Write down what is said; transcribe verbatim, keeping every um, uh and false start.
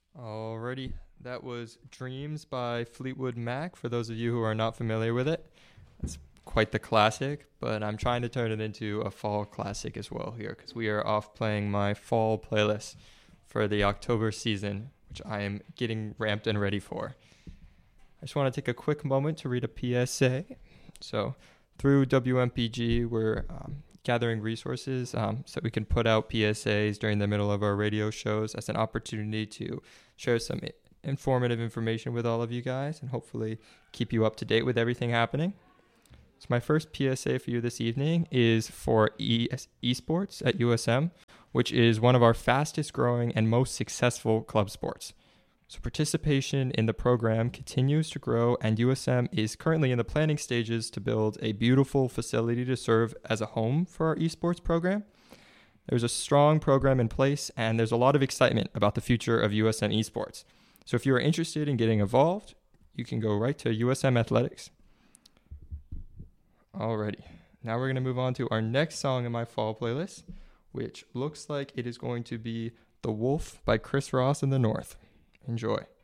Alrighty, that was Dreams by Fleetwood Mac. For those of you who are not familiar with it, it's quite the classic, but I'm trying to turn it into a fall classic as well here because we are off playing my fall playlist for the October season, which I am getting ramped and ready for. I just want to take a quick moment to read a P S A. So, through W M P G, we're um, gathering resources um, so we can put out P S As during the middle of our radio shows as an opportunity to share some informative information with all of you guys and hopefully keep you up to date with everything happening. So my first P S A for you this evening is for e- esports at U S M, which is one of our fastest growing and most successful club sports. So participation in the program continues to grow, and U S M is currently in the planning stages to build a beautiful facility to serve as a home for our esports program. There's a strong program in place, and there's a lot of excitement about the future of U S M esports. So if you are interested in getting involved, you can go right to U S M Athletics. Alrighty, now we're going to move on to our next song in my fall playlist, which looks like it is going to be The Wolf by Chris Ross in the North. Enjoy.